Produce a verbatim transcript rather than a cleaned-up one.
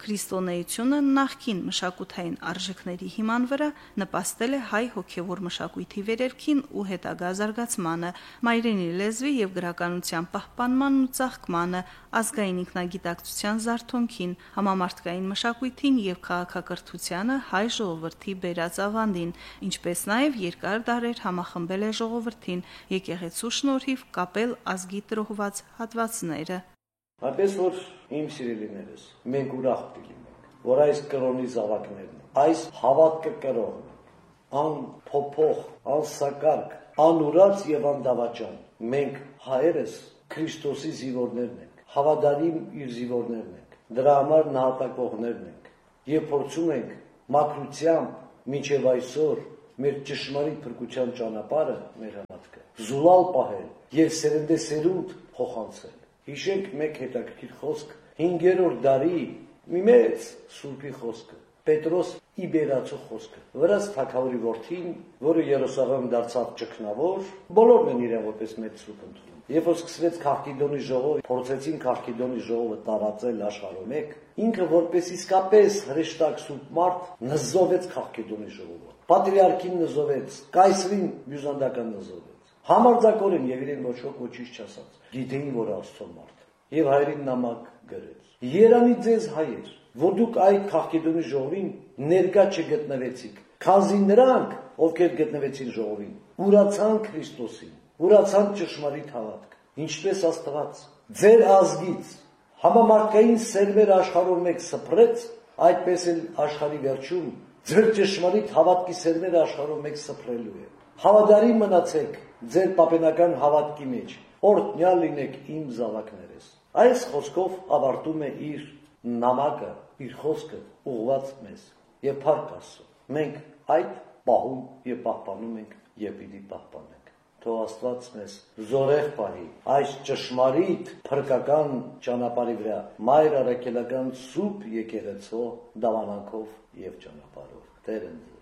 քրիստոնեությունը նախկին մշակութային արժեքների հիման վրա նպաստել է հայ հոգևոր մշակույթի վերերքին ու հետագա զարգացմանը, մայրենի լեզվի եւ գրականության պահպանմանն ու ծաղկմանը, ազգային ինքնագիտակցության զարթոնքին, համամարտկային մշակույթին եւ քաղաքակրթությանը հայ ժողովրդի բերած ավանդին, ինչպես նաեւ երկար դարեր համախմբել է ժողովրդին եկեղեցու շնորհիվ կապել ազգի տրոհված հատվածները։ Այնպես որ իմ սիրելիներս, մենք ուրախ կլինենք, որ այս կրոնի զավակներն, այս հավատքը կրողն, անփոփոխ, անսակարկ, անուրաց եւ անդավաճան, մենք հայերս Քրիստոսի զինվորներն ենք, հավատարիմ իր զինվորներն ենք, դրա համար նահատակողներն ենք եւ փորձում ենք մաքրությամբ մինչեւ այսօր մեր ճշմարիտ փրկության ճանապարհը, մեր հավատքը զուլալ պահել եւ սերնդեսերունդ փոխանցել։ Հիշենք մեկ հետաքրքիր խոսք հինգերորդ դարի մի մեծ սուրբի խոսքը, Պետրոս Իբերացու խոսքը, վրաց թագավորի որդին, որը Երուսաղեմ դարձավ ճգնավոր, բոլորն են իրեն որպես մեծ սուրբ ընդունում։ Երբ որ սկսվեց Քաղքիդոնի ժողովը, փորձեցին Քաղքիդոնի ժողովը տարածել աշխարհում մեկ, ինքը որպես իսկապես հրեշտակ սուրբ մարդ նզովեց Քաղքիդոնի ժողովը։ Պատրիարքին նզովեց, կայսրին բյուզանդական նզովեց։ Համարձակորեն եւ իրեն ոչ ոք ոչինչ չասաց։ Գիտեին, որ Աստծո մարդ եւ հայրին նամակ գրեց։ Երանի ձեզ հայեր, որ դուք այդ Քաղքիդոնի ժողովին ներկա չգտնվեցիք, քանզի նրանք, ովքեր գտնվեցին ժողովին, ուրացան Քրիստոսին, ուրացան ճշմարիտ հավատք, ինչպես Աստված ձեր ազգից համամարտկային սերմեր աշխարհով մեկ սփռեց, այդպես էլ աշխարհի վերջում ձեր ճշմարիտ հավատքի սերմերը աշխարհով մեկ սփռելու է։ Հավատարիմ մնացեք ձեր պապենական հավատքի մեջ, օրհնյալ լինեք իմ զավակներս։ Այս խոսքով ավարտում է իր նամակը, իր խոսքը ուղղված մեզ եւ փառք Աստծո։ Մենք այդ պահում եւ պահպանում ենք եւ պիտի պահպանենք։ Թող Աստված մեզ զորեղ պահի այս ճշմարիտ փրկական ճանապարհի վրա, մայր առաքելական սուրբ եկեղեցու դավանանքով եւ ճանապարհով։ Տեր ընդ